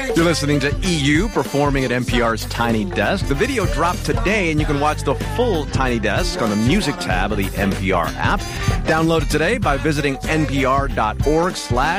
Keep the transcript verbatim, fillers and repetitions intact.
You're listening to E U performing at N P R's Tiny Desk. The video dropped today, and you can watch the full Tiny Desk on the music tab of the N P R app. Download it today by visiting npr.org slash